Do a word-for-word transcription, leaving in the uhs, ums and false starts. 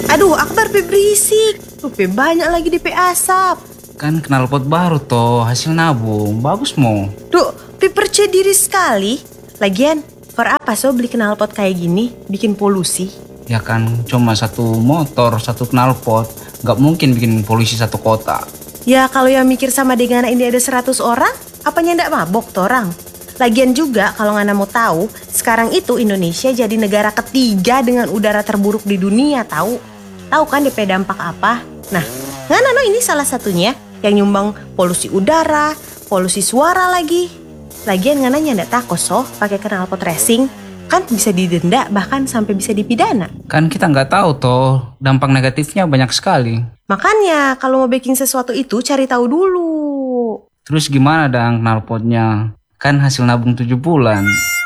Aduh, Akbar pe berisik. Tuh pe banyak lagi di pe asap. Kan knalpot baru toh, hasil nabung. Bagus mo. Duh, pe percaya diri sekali. Lagian, for apa so beli knalpot kayak gini? Bikin polusi. Ya kan, cuma satu motor, satu knalpot. Gak mungkin bikin polusi satu kota. Ya kalau yang mikir sama dengan ini ada seratus orang, apanya ndak mabok tuh orang? Lagian juga kalau Ngana mau tahu, sekarang itu Indonesia jadi negara ketiga dengan udara terburuk di dunia tahu. Tahu kan D P dampak apa? Nah, Ngana no ini salah satunya yang nyumbang polusi udara, polusi suara lagi. Lagian Ngana ndak takut so pakai knalpot racing, kan bisa didenda bahkan sampai bisa dipidana. Kan kita nggak tahu toh, dampak negatifnya banyak sekali. Makanya kalau mau bikin sesuatu itu cari tahu dulu. Terus gimana dong knalpotnya? Kan hasil nabung tujuh bulan.